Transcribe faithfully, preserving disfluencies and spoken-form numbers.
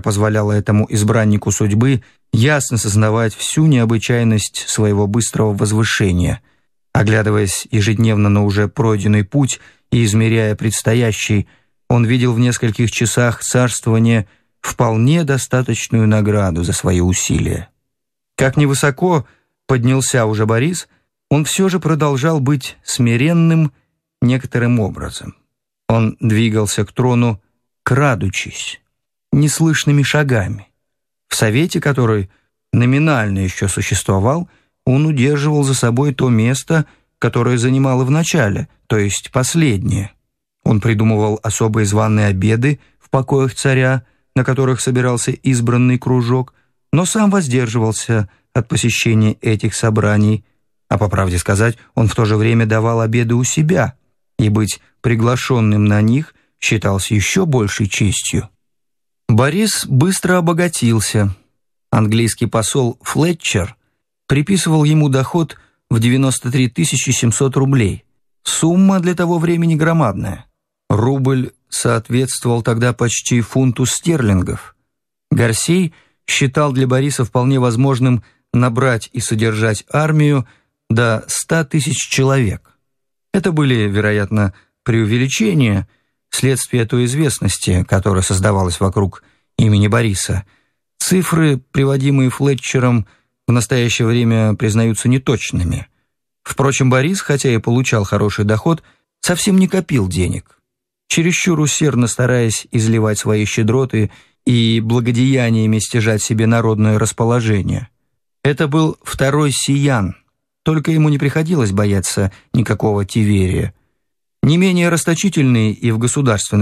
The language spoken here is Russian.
позволяла этому избраннику судьбы ясно сознавать всю необычайность своего быстрого возвышения. Оглядываясь ежедневно на уже пройденный путь и измеряя предстоящий, он видел в нескольких часах царствования вполне достаточную награду за свои усилия. Как невысоко поднялся уже Борис, он все же продолжал быть смиренным некоторым образом. Он двигался к трону, крадучись, неслышными шагами. В совете, который номинально еще существовал, он удерживал за собой то место, которое занимал и в начале, то есть последнее. Он придумывал особые званые обеды в покоях царя, на которых собирался избранный кружок, но сам воздерживался от посещения этих собраний, а, по правде сказать, он в то же время давал обеды у себя, и быть приглашенным на них считался еще большей честью. Борис быстро обогатился. Английский посол Флетчер приписывал ему доход в девяносто три тысячи семьсот рублей. Сумма для того времени громадная. Рубль соответствовал тогда почти фунту стерлингов. Гарсей считал для Бориса вполне возможным набрать и содержать армию до ста тысяч человек. Это были, вероятно, преувеличения, вследствие той известности, которая создавалась вокруг имени Бориса. Цифры, приводимые Флетчером, в настоящее время признаются неточными. Впрочем, Борис, хотя и получал хороший доход, совсем не копил денег. Чересчур усердно стараясь изливать свои щедроты и благодеяниями стяжать себе народное расположение. Это был второй Сиян, только ему не приходилось бояться никакого Тиверия. Не менее расточительный и в государственной